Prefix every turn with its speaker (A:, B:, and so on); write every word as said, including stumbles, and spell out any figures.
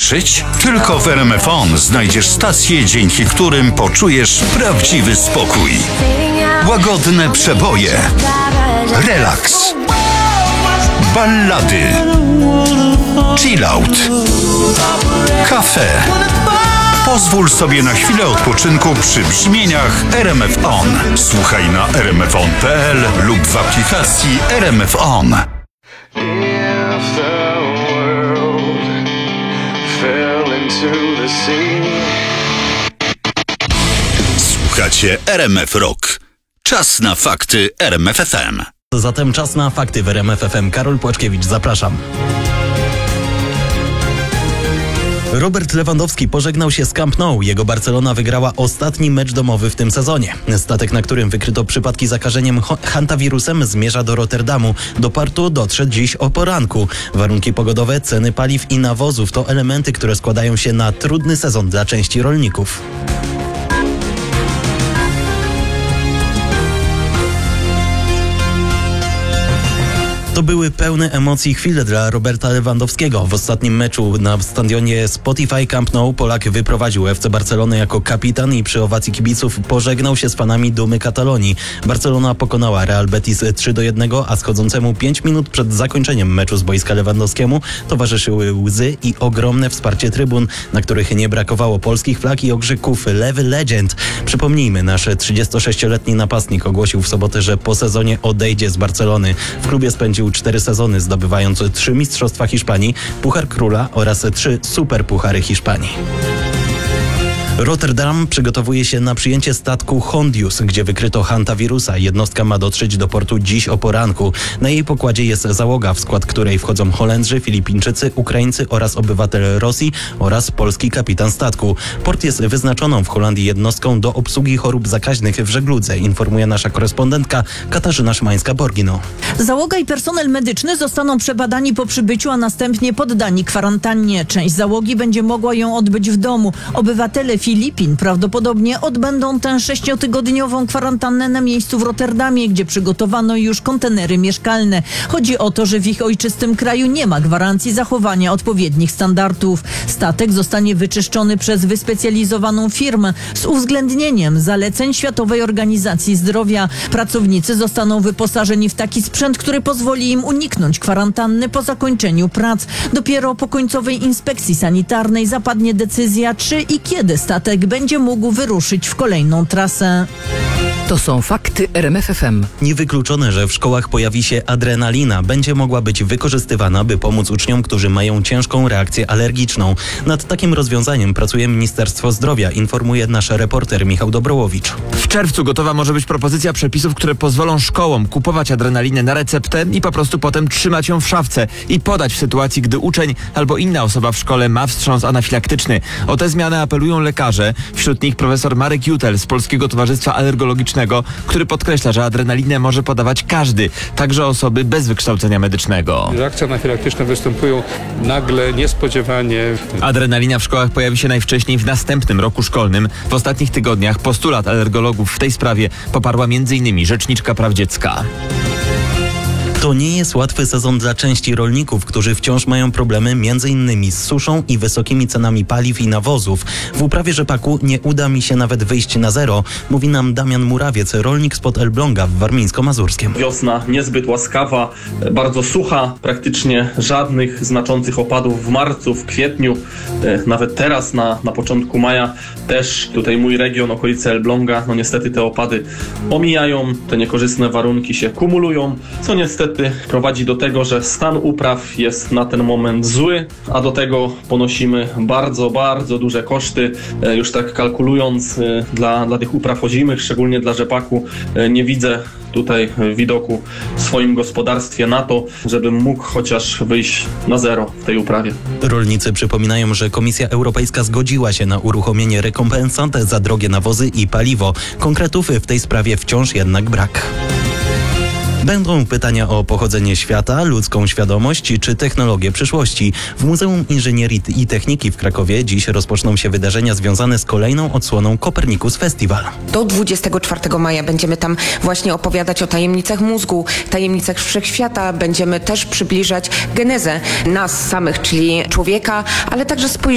A: pożyczyć? Tylko w R M F On znajdziesz stacje, dzięki którym poczujesz prawdziwy spokój. Łagodne przeboje, relaks, ballady, chillout, kafe. Pozwól sobie na chwilę odpoczynku przy brzmieniach R M F On. Słuchaj na r m f on kropka p l lub w aplikacji R M F On. Słuchacie R M F Rock. Czas na fakty R M F F M.
B: Zatem czas na fakty w R M F F M. Karol Płaczkiewicz, zapraszam. Robert Lewandowski pożegnał się z Camp Nou. Jego Barcelona wygrała ostatni mecz domowy w tym sezonie. Statek, na którym wykryto przypadki zakażeniem hantawirusem, zmierza do Rotterdamu. Do portu dotrze dziś o poranku. Warunki pogodowe, ceny paliw i nawozów to elementy, które składają się na trudny sezon dla części rolników. To były pełne emocji chwile dla Roberta Lewandowskiego. W ostatnim meczu na stadionie Spotify Camp Nou Polak wyprowadził F C Barcelonę jako kapitan i przy owacji kibiców pożegnał się z fanami dumy Katalonii. Barcelona pokonała Real Betis trzy do jednego, a schodzącemu pięć minut przed zakończeniem meczu z boiska Lewandowskiemu towarzyszyły łzy i ogromne wsparcie trybun, na których nie brakowało polskich flag i okrzyków Lewy Legend. Przypomnijmy, nasz trzydziestosześcioletni napastnik ogłosił w sobotę, że po sezonie odejdzie z Barcelony. W klubie spędził cztery sezony, zdobywając trzy mistrzostwa Hiszpanii, Puchar Króla oraz trzy superpuchary Hiszpanii. Rotterdam przygotowuje się na przyjęcie statku Hondius, gdzie wykryto hantawirusa. Jednostka ma dotrzeć do portu dziś o poranku. Na jej pokładzie jest załoga, w skład której wchodzą Holendrzy, Filipińczycy, Ukraińcy oraz obywatel Rosji oraz polski kapitan statku. Port jest wyznaczoną w Holandii jednostką do obsługi chorób zakaźnych w żegludze, informuje nasza korespondentka Katarzyna Szymańska-Borgino.
C: Załoga i personel medyczny zostaną przebadani po przybyciu, a następnie poddani kwarantannie. Część załogi będzie mogła ją odbyć w domu. Obywatele Filipin prawdopodobnie odbędą tę sześciotygodniową kwarantannę na miejscu w Rotterdamie, gdzie przygotowano już kontenery mieszkalne. Chodzi o to, że w ich ojczystym kraju nie ma gwarancji zachowania odpowiednich standardów. Statek zostanie wyczyszczony przez wyspecjalizowaną firmę z uwzględnieniem zaleceń Światowej Organizacji Zdrowia. Pracownicy zostaną wyposażeni w taki sprzęt, który pozwoli im uniknąć kwarantanny po zakończeniu prac. Dopiero po końcowej inspekcji sanitarnej zapadnie decyzja, czy i kiedy statek będzie mógł wyruszyć w kolejną trasę.
D: To są fakty R M F F M.
B: Niewykluczone, że w szkołach pojawi się adrenalina. Będzie mogła być wykorzystywana, by pomóc uczniom, którzy mają ciężką reakcję alergiczną. Nad takim rozwiązaniem pracuje Ministerstwo Zdrowia, informuje nasz reporter Michał Dobrołowicz.
E: W czerwcu gotowa może być propozycja przepisów, które pozwolą szkołom kupować adrenalinę na receptę i po prostu potem trzymać ją w szafce i podać w sytuacji, gdy uczeń albo inna osoba w szkole ma wstrząs anafilaktyczny. O tę zmianę apelują lekarze, wśród nich profesor Marek Jutel z Polskiego Towarzystwa Alergologicznego, który podkreśla, że adrenalinę może podawać każdy, także osoby bez wykształcenia medycznego.
F: Reakcje anafilaktyczne występują nagle, niespodziewanie.
E: Adrenalina w szkołach pojawi się najwcześniej w następnym roku szkolnym. W ostatnich tygodniach postulat alergologów w tej sprawie poparła między innymi Rzeczniczka Praw Dziecka.
B: To nie jest łatwy sezon dla części rolników, którzy wciąż mają problemy między innymi z suszą i wysokimi cenami paliw i nawozów. W uprawie rzepaku nie uda mi się nawet wyjść na zero, mówi nam Damian Murawiec, rolnik spod Elbląga w Warmińsko-Mazurskiem.
G: Wiosna niezbyt łaskawa, bardzo sucha, praktycznie żadnych znaczących opadów w marcu, w kwietniu, nawet teraz na, na początku maja też tutaj mój region, okolice Elbląga, no niestety te opady omijają, te niekorzystne warunki się kumulują, co niestety prowadzi do tego, że stan upraw jest na ten moment zły, a do tego ponosimy bardzo, bardzo duże koszty. Już tak kalkulując dla, dla tych upraw ozimych, szczególnie dla rzepaku, nie widzę tutaj widoku w swoim gospodarstwie na to, żebym mógł chociaż wyjść na zero w tej uprawie.
B: Rolnicy przypominają, że Komisja Europejska zgodziła się na uruchomienie rekompensat za drogie nawozy i paliwo. Konkretów w tej sprawie wciąż jednak brak. Będą pytania o pochodzenie świata, ludzką świadomość czy technologię przyszłości. W Muzeum Inżynierii i Techniki w Krakowie dziś rozpoczną się wydarzenia związane z kolejną odsłoną Copernicus Festival.
H: Do dwudziestego czwartego maja będziemy tam właśnie opowiadać o tajemnicach mózgu, tajemnicach wszechświata. Będziemy też przybliżać genezę nas samych, czyli człowieka, ale także spojrzenie